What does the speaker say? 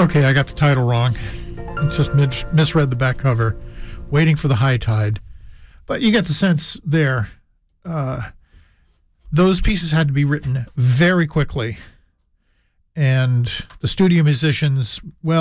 Okay, I got the title wrong. It's just misread the back cover. Waiting for the High Tide. But you get the sense there. Those pieces had to be written very quickly. And the studio musicians, well,